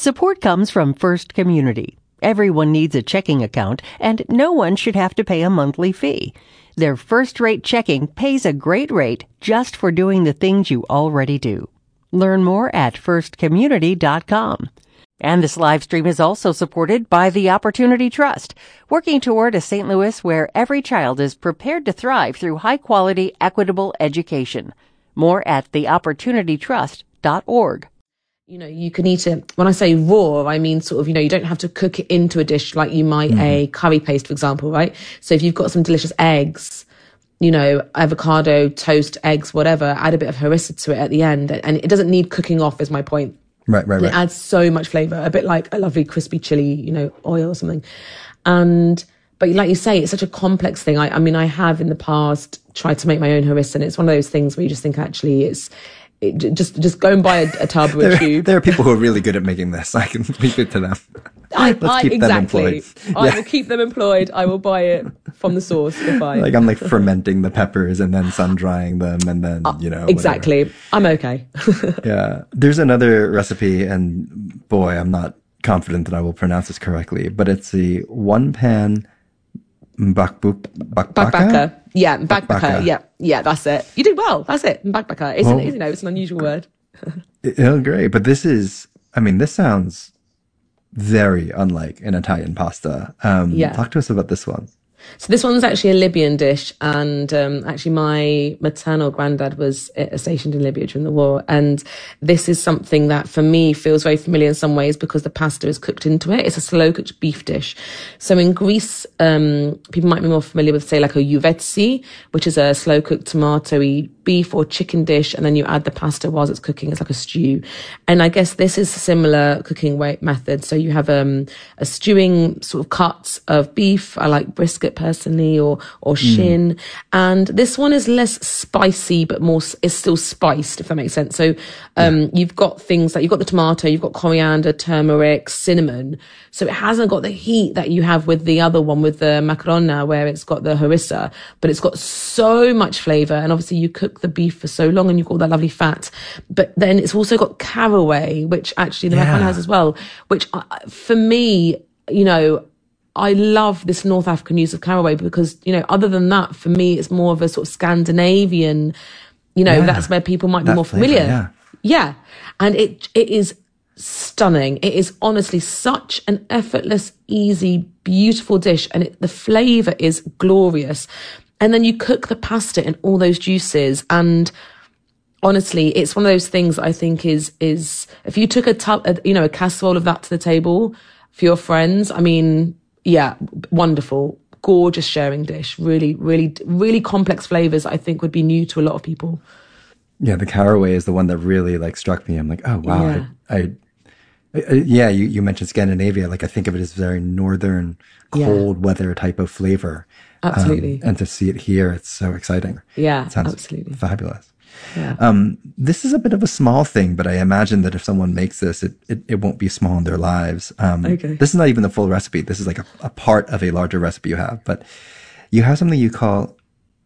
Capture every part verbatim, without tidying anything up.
Support comes from First Community. Everyone needs a checking account, and no one should have to pay a monthly fee. Their first-rate checking pays a great rate just for doing the things you already do. Learn more at first community dot com. And this live stream is also supported by the Opportunity Trust, working toward a Saint Louis where every child is prepared to thrive through high-quality, equitable education. More at the opportunity trust dot org. You know, you can eat it, when I say raw, I mean sort of, you know, you don't have to cook it into a dish like you might mm. a curry paste, for example, right? So if you've got some delicious eggs, you know, avocado, toast, eggs, whatever, add a bit of harissa to it at the end. And it doesn't need cooking off, is my point. Right, right, right. It adds so much flavour, a bit like a lovely crispy chili, you know, oil or something. And, but like you say, it's such a complex thing. I, I mean, I have in the past tried to make my own harissa, and it's one of those things where you just think actually it's, It, just just go and buy a, a tub or a there, tube. There are people who are really good at making this. I can leave it to them. I, Let's I, keep exactly. them employed. I yeah. will keep them employed. I will buy it from the source if I... Like I'm like fermenting the peppers and then sun drying them and then, you know. Exactly. Whatever. I'm okay. Yeah. There's another recipe, and boy, I'm not confident that I will pronounce this correctly, but it's the one pan bakbuk bakbaka. Bakbaka. Yeah, bakbaka. Bakbaka. Yeah, yeah, that's it. You did well. That's it. Bakbaka. It's, well, an, you know, it's an unusual word. Oh, great. But this is, I mean, this sounds very unlike an Italian pasta. Um, yeah. Talk to us about this one. So this one's actually a Libyan dish, and um, actually my maternal granddad was uh, stationed in Libya during the war, and this is something that for me feels very familiar in some ways because the pasta is cooked into it. It's a slow-cooked beef dish. So in Greece, um, people might be more familiar with, say, like a uvetsi, which is a slow-cooked tomatoey beef or chicken dish, and then you add the pasta whilst it's cooking. It's like a stew. And I guess this is a similar cooking way, method. So you have um, a stewing sort of cuts of beef. I like brisket personally, or or shin. Mm. And this one is less spicy, but more is still spiced, if that makes sense. So um, yeah. you've got things like you've got the tomato, you've got coriander, turmeric, cinnamon. So it hasn't got the heat that you have with the other one, with the macarona, where it's got the harissa, but it's got so much flavour. And obviously you cook the beef for so long and you've got all that lovely fat. But then it's also got caraway, which actually the yeah. macarona has as well, which uh, for me, you know, I love this North African use of caraway because, you know, other than that, for me, it's more of a sort of Scandinavian, you know, yeah. that's where people might be that more flavor, familiar. Yeah. yeah. And it it is stunning. It is honestly such an effortless, easy, beautiful dish. And it, the flavour is glorious. And then you cook the pasta in all those juices. And honestly, it's one of those things I think is, is if you took a tub, a, you know, a casserole of that to the table for your friends, I mean, yeah, wonderful, gorgeous sharing dish. Really, really, really complex flavors I think would be new to a lot of people. Yeah, the caraway is the one that really like struck me. I'm like, oh wow, yeah. I, I, I yeah. You, you mentioned Scandinavia. Like I think of it as very northern, cold yeah. weather type of flavor. Absolutely. Um, and to see it here, it's so exciting. Yeah, it sounds absolutely fabulous. Yeah. Um, this is a bit of a small thing, but I imagine that if someone makes this, it, it, it won't be small in their lives. Um, okay. This is not even the full recipe. This is like a, a part of a larger recipe you have, but you have something you call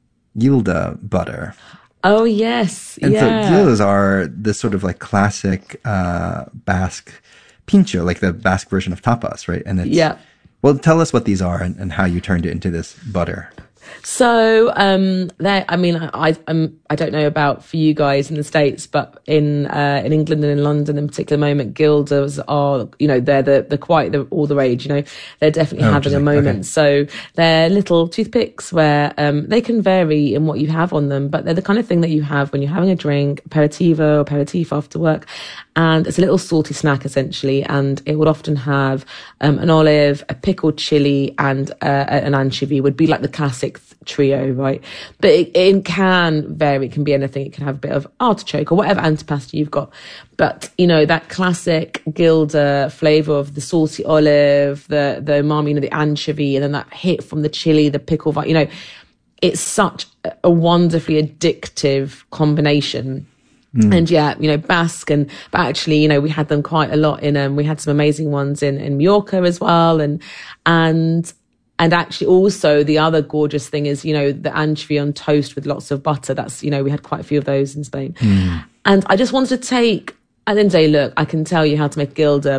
Gilda butter. Oh, yes. And yeah. so Gildas are this sort of like classic, uh, Basque pincho, like the Basque version of tapas, right? And it's, yeah. Well, tell us what these are and, and how you turned it into this butter. So, um, there, I mean, I, I'm, I don't know about for you guys in the States, but in, uh, in England and in London in particular moment, Gildas are, you know, they're the, the quite the, all the rage, you know, they're definitely oh, having a moment. Okay. So they're little toothpicks where, um, they can vary in what you have on them, but they're the kind of thing that you have when you're having a drink, aperitivo or aperitif after work. And it's a little salty snack essentially. And it would often have, um, an olive, a pickled chili and, uh, an anchovy would be like the classic trio, right? But it, it can vary. It can be anything. It can have a bit of artichoke or whatever antipasta you've got. But, you know, that classic Gilda flavour of the salty olive, the, the umami, you know, the anchovy, and then that hit from the chili, the pickle, you know, it's such a wonderfully addictive combination. Mm. And yeah, you know, Basque and, but actually, you know, we had them quite a lot in, um, we had some amazing ones in, in Mallorca as well. And, and, And actually also the other gorgeous thing is, you know, the anchovy on toast with lots of butter. That's, you know, we had quite a few of those in Spain. Mm. And I just wanted to take, at the end of the day, look, I can tell you how to make Gilda,